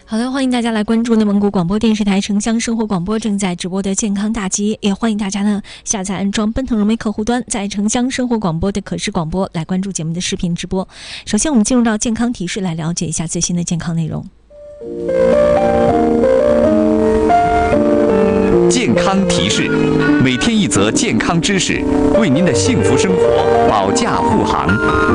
好的，欢迎大家来关注内蒙古广播电视台城乡生活广播正在直播的健康大集，也欢迎大家呢下载安装奔腾融媒客户端，在城乡生活广播的可视广播来关注节目的视频直播。首先我们进入到健康提示，来了解一下最新的健康内容。 健康提示，每天一则健康知识，为您的幸福生活保驾护航。